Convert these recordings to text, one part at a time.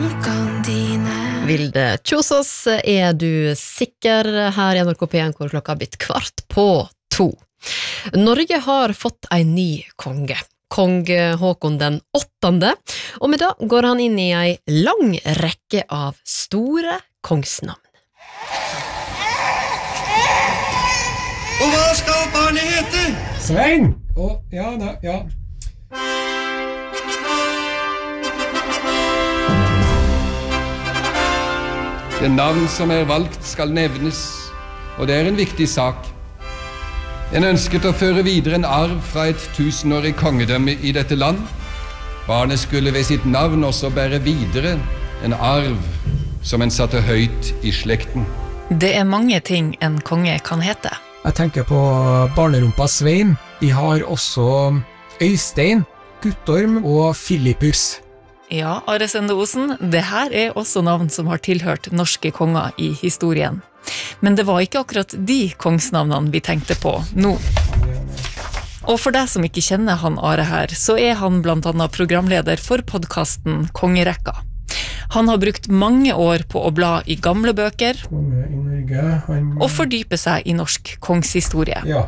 Vilde Kjosås, du sikker her i NRK P1 hvor klokka har blitt 1:15? Norge har fått en ny konge, kong Håkon den 8., og med det går han inn i en lang rekke av store kongsnavn. Og hva skal barnet hete? Svein! Ja. Det navn som valgt skal nevnes, og det en viktig sak. En ønsket å føre videre en arv fra et 1000-årig kongedømme i dette land. Barnet skulle ved sitt navn også bære videre en arv som en satte høyt i slekten. Det mange ting en konge kan hete. Jeg tenker på barnerumpa Svein. Vi har også Øystein, Guttorm og Filippus. Ja, Are Sende Osen, det her også navn som har tilhørt norske konger i historien. Men det var ikke akkurat de kongsnavnene vi tenkte på nå. Og for deg som ikke kjenner han Are her, så han blant annet programleder for podcasten Kongerekka. Han har brukt mange år på å bla i gamle bøker og fordype seg i norsk kongshistorie. Ja.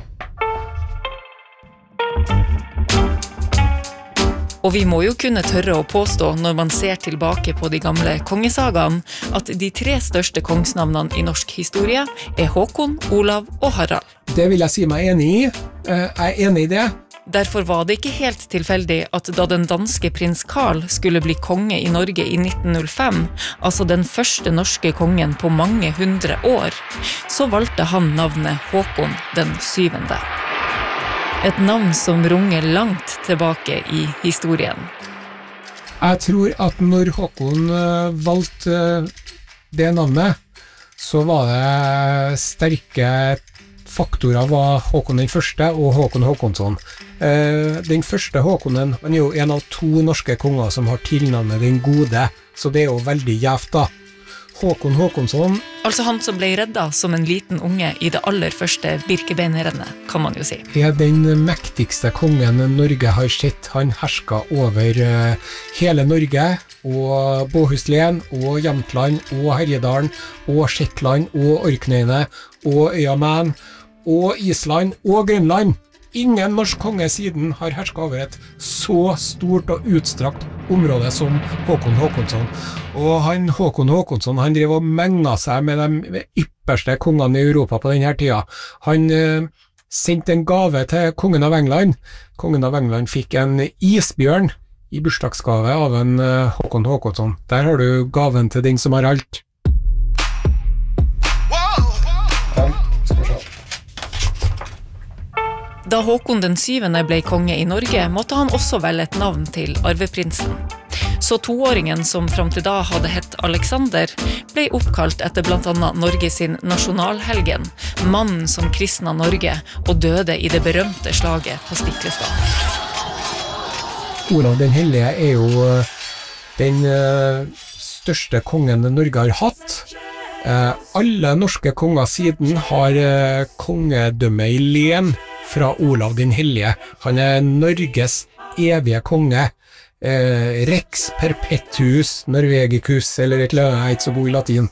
Og vi må jo kunne tørre å påstå, når man ser tilbake på de gamle kongesagaene, at de 3 største kongsnavnene i norsk historie Håkon, Olav og Harald. Det vil jeg si meg enig i. Jeg enig i det. Derfor var det ikke helt tilfeldig at da den danske prins Karl skulle bli konge i Norge i 1905, altså den første norske kongen på mange 100 år, så valgte han navnet Håkon den 7. Et navn som runger langt tilbake i historien. Jeg tror at når Håkon valgte det navnet, så var det sterke faktorer av Håkon den 1. og Håkon Håkonsson. Den første Håkonen han jo en av 2 norske konger som har tilnavnet den gode, så det jo veldig gjevt da. Håkon Håkonsson. Altså han som ble redda som en liten unge i det aller første Birkebeinerrennet, kan man jo si. Den mektigste kongen Norge har sett. Han herska over hele Norge, og Båhuslen, og Jämtland, og Herjedalen, og Shetland, og Orknøyene, og Øyamän, og Island, og Grønland. Ingen norsk konge siden har hersket over et så stort og utstrakt område som Håkon Håkonsson. Og Håkon Håkonsson, han drev og menga seg med de ypperste kongene i Europa på denne tida. Han sendte en gave til kongen av England. Kongen av England fikk en isbjørn i bursdagsgave av en Håkon Håkonsson. Der har du gaven til den som har alt. Da Håkon den 7. ble konge i Norge, måtte han også velge et navn til arveprinsen. Så 2-åringen som frem til da hadde hett Alexander, ble oppkalt etter blant annet Norge sin nasjonalhelgen, mannen som kristna Norge og døde i det berømte slaget på Stiklestad. Olav den Hellige jo den største kongen Norge har hatt. Alle norske konger siden har kongedømme i len fra Olav den Hellige. Han Norges evige konge. Rex perpetuus Norvegicus, eller et eller annet så god i latin.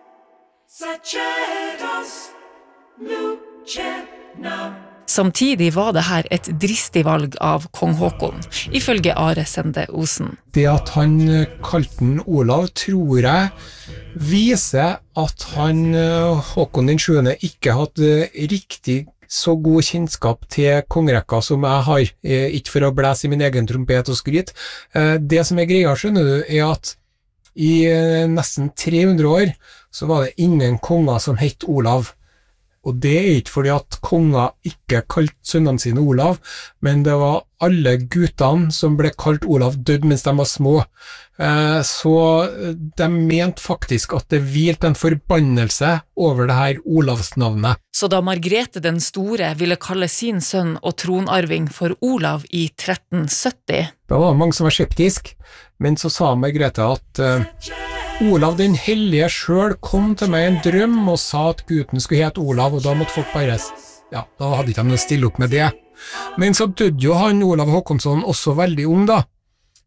Samtidig var det her et dristig valg av kong Håkon, ifølge Are Sende Osen. Det at han kalte den Olav, tror jeg viser at Håkon den 7. ikke hadde riktig så god kjennskap til kongerekka som jeg har, ikke for å blæse i min egen trompet og skryt. Det som greia, skjønner du, at i nesten 300 år så var det ingen konger som hett Olav. Og det ikke fordi at konger ikke kalte sønnene sine Olav, men det var alle guttene som ble kalt Olav død mens de var små. Så de mente faktisk at det hvilte en forbannelse over det her Olavsnavnet. Så da Margrethe den store ville kalle sin sønn og tronarving for Olav i 1370, da var det mange som var skeptisk, men så sa Margrethe at Olav den Hellige selv kom til meg i en drøm og sa at gutten skulle hete Olav, og da måtte folk bare, ja, da hadde ikke de stille opp med det. Men så døde jo han Olav Håkonsson også veldig ung da,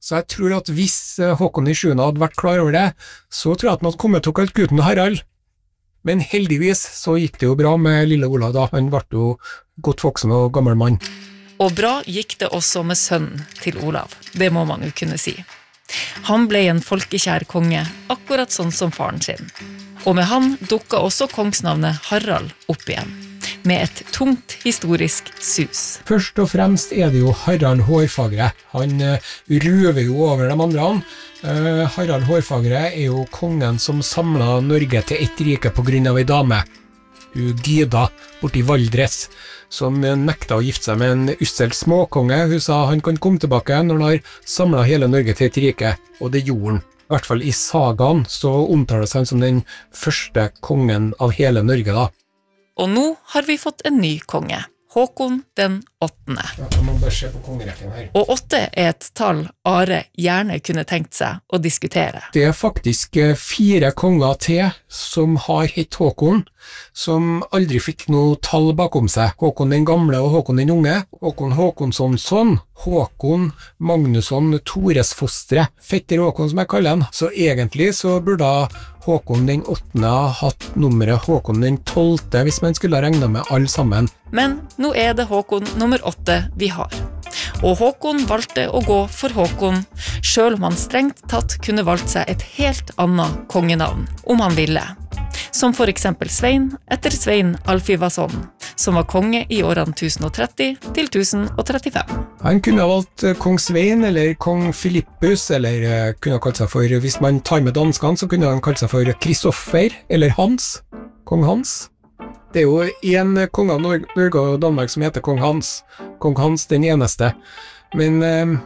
Så jeg tror at hvis Håkon i 7. hadde vært klar over det, så tror jeg at han hadde kommet til å kalle gutten Harald. Men heldigvis så gikk det jo bra med lille Olav da, han ble jo godt voksen og gammel mann. Og bra gikk det også med sønnen til Olav, det må man jo kunne si. Han ble en folkekjær konge, akkurat sånn som faren sin. Og med han dukket også kongsnavnet Harald opp igjen, med et tungt historisk sus. Først og fremst det jo Harald Hårfagre. Han røver jo over de andre. Harald Hårfagre jo kongen som samlet Norge til ett rike på grunn av en dame. Hun Gyda, borti Valdres, som nekta å gifte seg med en ussel småkonge. Hun sa han kan komme tilbake når han har samlet hele Norge til et rike, og det gjorde han. I hvert fall i sagaen så omtales han som den første kongen av hele Norge da. Og nå har vi fått en ny konge, Håkon den 8. Ja, man bare se på kongerekken her. Og 8 et tall Are gjerne kunne tenkt seg å diskutere. Det faktisk 4 konger til som har hett Håkon, som aldri fikk noe tall bakom seg. Håkon den gamle og Håkon den unge. Håkon Håkonsson, Håkon Magnusson, Toresfostre, fetter Håkon som jeg kaller han. Så egentlig så burde Håkon den 8. ha hatt nummeret Håkon den 12. hvis man skulle ha regnet med alle sammen. Men nå det Håkon nummer 8 vi har. Og Håkon valgte å gå for Håkon, selv om han strengt tatt kunne valgt seg et helt annet kongenavn, om han ville. Som for eksempel Svein etter Svein Alfivason, som var konge i årene 1030 til 1035. Han kunne ha valgt kong Svein eller kong Filippus, eller kunne ha kalt seg for, hvis man tar med danskene, så kunne han kalt seg for Kristoffer eller Hans, kong Hans. Det jo en kong av Norge og Danmark som heter kong Hans den eneste. Men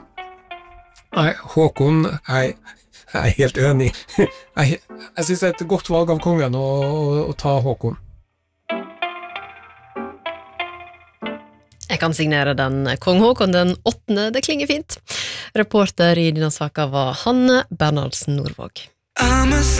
Håkon jeg helt enig. Jeg synes det et godt valg av kongen å ta Håkon. Jeg kan signere den. Kong Håkon den 8. Det klinger fint. Reporter i denne saken var Hanne Bernhardsen Nordvåg.